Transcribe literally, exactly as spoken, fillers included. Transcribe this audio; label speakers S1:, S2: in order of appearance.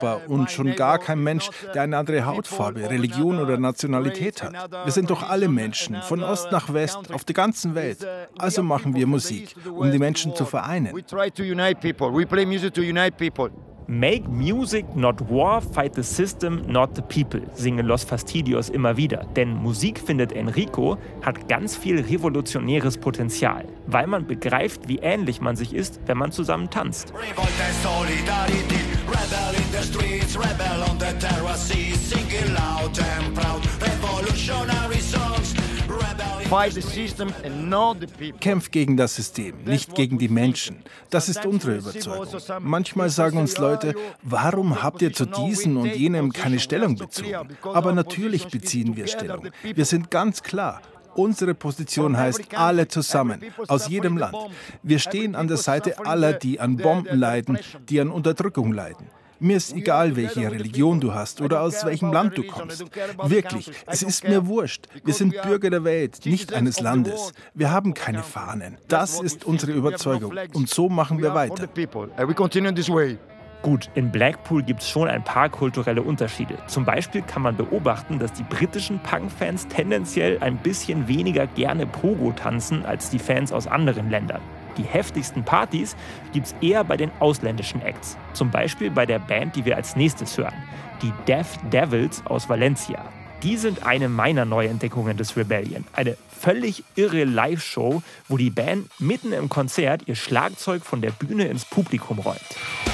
S1: Nachbar und schon gar kein Mensch, der eine andere Hautfarbe, Religion oder Nationalität hat. Wir sind doch alle Menschen, von Ost nach West, auf der ganzen Welt. Also machen wir Musik, um die Menschen zu vereinen.
S2: Make music, not war, fight the system, not the people, singen Los Fastidios immer wieder. Denn Musik, findet Enrico, hat ganz viel revolutionäres Potenzial, weil man begreift, wie ähnlich man sich ist, wenn man zusammen tanzt.
S1: Kämpft gegen das System, nicht gegen die Menschen. Das ist unsere Überzeugung. Manchmal sagen uns Leute, warum habt ihr zu diesem und jenem keine Stellung bezogen? Aber natürlich beziehen wir Stellung. Wir sind ganz klar. Unsere Position heißt alle zusammen, aus jedem Land. Wir stehen an der Seite aller, die an Bomben leiden, die an Unterdrückung leiden. Mir ist egal, welche Religion du hast oder aus welchem Land du kommst. Wirklich, es ist mir wurscht. Wir sind Bürger der Welt, nicht eines Landes. Wir haben keine Fahnen. Das ist unsere Überzeugung. Und so machen wir weiter.
S2: Gut, in Blackpool gibt es schon ein paar kulturelle Unterschiede. Zum Beispiel kann man beobachten, dass die britischen Punk-Fans tendenziell ein bisschen weniger gerne Pogo tanzen als die Fans aus anderen Ländern. Die heftigsten Partys gibt es eher bei den ausländischen Acts. Zum Beispiel bei der Band, die wir als nächstes hören, die Deaf Devils aus Valencia. Die sind eine meiner Neuentdeckungen des Rebellion. Eine völlig irre Live-Show, wo die Band mitten im Konzert ihr Schlagzeug von der Bühne ins Publikum räumt.